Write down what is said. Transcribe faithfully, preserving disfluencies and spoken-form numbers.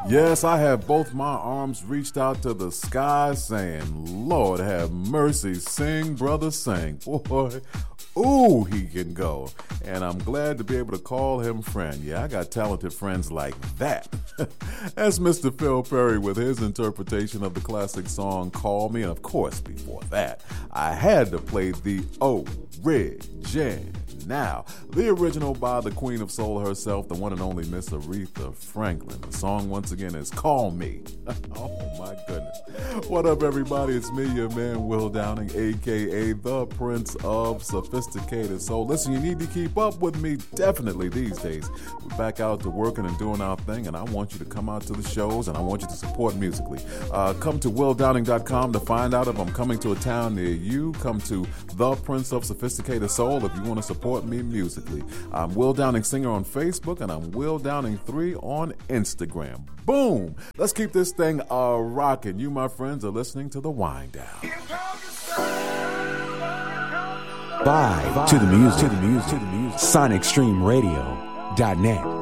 Yes, I have both my arms reached out to the sky saying, Lord have mercy, sing, brother, sing. Boy, ooh, he can go. And I'm glad to be able to call him friend. Yeah, I got talented friends like that. That's Mister Phil Perry with his interpretation of the classic song, Call Me. And of course, before that, I had to play the original. Now, the original by the Queen of Soul herself, the one and only Miss Aretha Franklin. The song, once again, is Call Me. Oh, my goodness. What up, everybody? It's me, your man, Will Downing, a k a the Prince of Sophisticated Soul. Listen, you need to keep up with me, definitely, these days. We're back out to working and doing our thing, and I want you to come out to the shows, and I want you to support musically. Uh, come to will downing dot com to find out if I'm coming to a town near you. Come to the Prince of Sophisticated Soul if you want to support me musically. I'm Will Downing Singer on Facebook, and I'm Will Downing three on Instagram. Boom! Let's keep this thing uh, rocking. You, my friends, are listening to The Wind Down. Bye to the music, to the music, to the music. Sonic Stream Radio dot net.